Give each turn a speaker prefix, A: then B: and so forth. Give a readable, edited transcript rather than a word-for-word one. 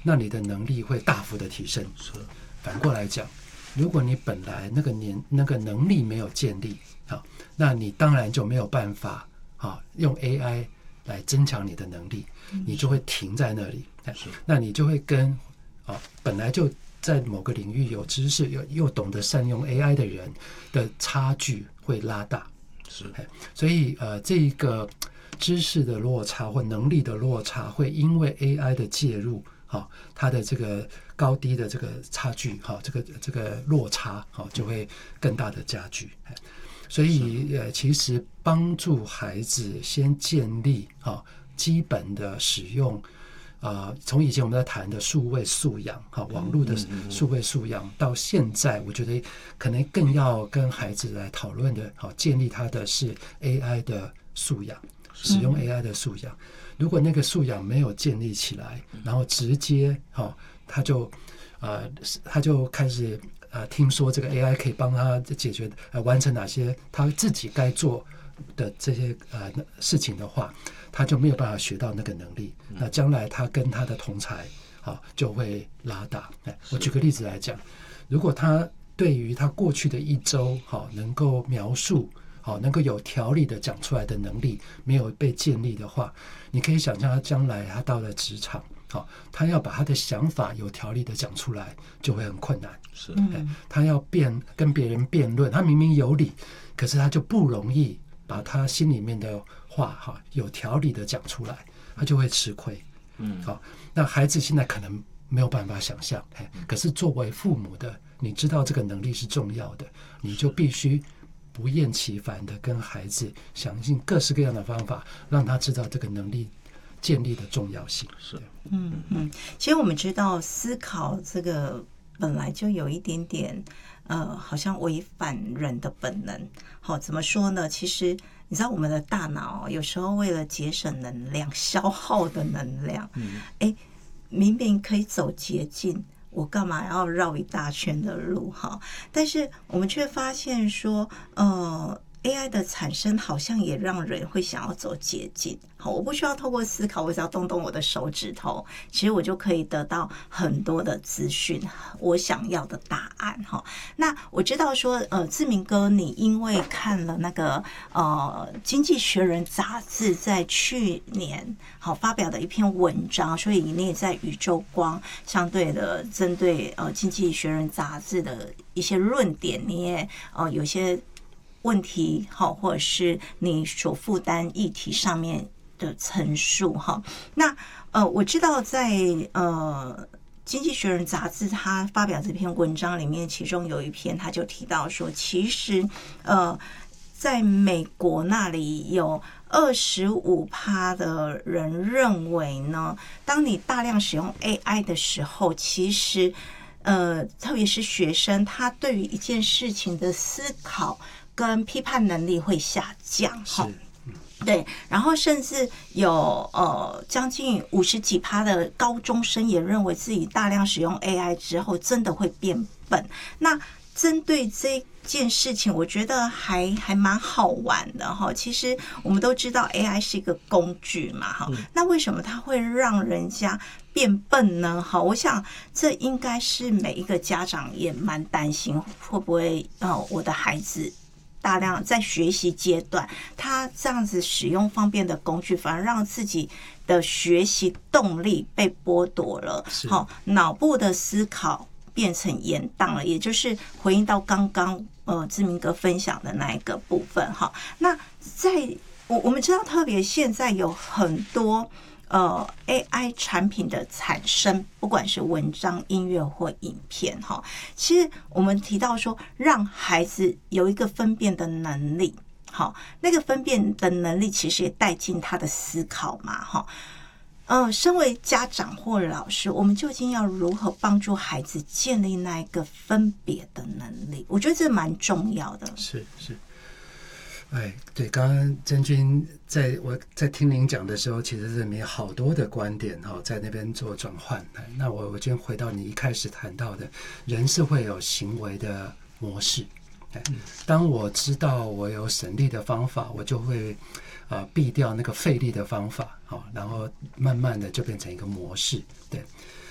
A: 那你的能力会大幅的提升。
B: 是，
A: 反过来讲，如果你本来那个能力没有建立，好，那你当然就没有办法用 AI 来增强你的能力，你就会停在那里。那你就会跟本来就在某个领域有知识又懂得善用 AI 的人的差距会拉大。
B: 是，
A: 所以这一个知识的落差或能力的落差会因为 AI 的介入，它的这个高低的这个差距，这个落差就会更大的加剧。所以其实帮助孩子先建立基本的使用从以前我们在谈的数位素养网络的数位素养到现在，我觉得可能更要跟孩子来讨论的建立他的是 AI 的素养，使用 AI 的素养。如果那个素养没有建立起来，然后直接他就开始听说这个 AI 可以帮他解决完成哪些他自己该做的这些事情的话，他就没有办法学到那个能力。那将来他跟他的同侪就会拉大。我举个例子来讲，如果他对于他过去的一周能够描述能够有条理的讲出来的能力没有被建立的话，你可以想象他将来他到了职场，他要把他的想法有条理的讲出来就会很困难。
B: 是，
A: 他要跟别人辩论，他明明有理，可是他就不容易把他心里面的话有条理的讲出来，他就会吃亏。那孩子现在可能没有办法想象，可是作为父母的，你知道这个能力是重要的，你就必须不厌其烦的跟孩子想尽各式各样的方法，让他知道这个能力建立的重要性。
B: 是，
C: 其实我们知道思考这个本来就有一点点好像违反人的本能。怎么说呢？其实你知道我们的大脑有时候为了节省能量，消耗的能量，明明可以走捷径，我干嘛要绕一大圈的路哈？但是我们却发现说AI 的产生好像也让人会想要走捷径。好，我不需要透过思考，我只要动动我的手指头，其实我就可以得到很多的资讯，我想要的答案哈。那我知道说志明哥，你因为看了那个经济学人杂志在去年发表的一篇文章，所以你也在宇宙光相对的针对经济学人杂志的一些论点，你也有些问题或者是你所负担议题上面的陈述哈。那我知道在经济学人杂志他发表这篇文章里面，其中有一篇他就提到说，其实在美国那里有25%的人认为呢，当你大量使用 AI 的时候，其实特别是学生，他对于一件事情的思考跟批判能力会下降。对，然后甚至有将近50几%的高中生也认为自己大量使用 AI 之后真的会变笨。那针对这件事情，我觉得还蛮好玩的哈。其实我们都知道 AI 是一个工具嘛哈，那为什么它会让人家变笨呢？好，我想这应该是每一个家长也蛮担心，会不会我的孩子大量在学习阶段，他这样子使用方便的工具，反而让自己的学习动力被剥夺了，脑部的思考变成延宕了，也就是回应到刚刚志明哥分享的那一个部分哈。那在我们知道，特别现在有很多AI 产品的产生，不管是文章、音乐或影片哈，其实我们提到说，让孩子有一个分辨的能力，好，那个分辨的能力其实也带进他的思考嘛哈。身为家长或老师，我们究竟要如何帮助孩子建立那一个分别的能力？我觉得这蛮重要的。
A: 是。对，刚刚真君我在听您讲的时候，其实里面好多的观点在那边做转换。那我今天回到你一开始谈到的，人是会有行为的模式。当我知道我有省力的方法，我就会避掉那个费力的方法，然后慢慢的就变成一个模式。对，